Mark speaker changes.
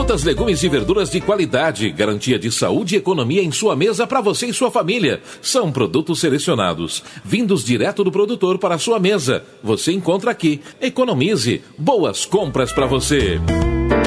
Speaker 1: Frutas, legumes e verduras de qualidade, garantia de saúde e economia em sua mesa para você e sua família. São produtos selecionados, vindos direto do produtor para a sua mesa. Você encontra aqui. Economize. Boas compras para você.